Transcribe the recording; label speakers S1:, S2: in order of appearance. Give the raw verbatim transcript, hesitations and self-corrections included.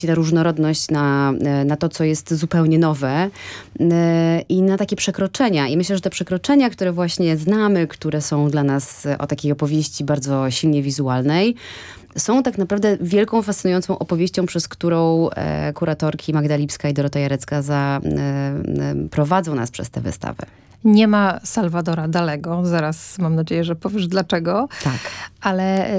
S1: na różnorodność, na, na to, co jest zupełnie nowe i na takie przekroczenia. I myślę, że te przekroczenia, które właśnie znamy, które są dla nas o takiej opowieści bardzo silnie wizualnej, są tak naprawdę wielką, fascynującą opowieścią, przez którą e, kuratorki Magda Lipska i Dorota Jarecka za, e, e, prowadzą nas przez tę wystawę.
S2: Nie ma Salvadora Dalego. Zaraz mam nadzieję, że powiesz dlaczego.
S1: Tak.
S2: Ale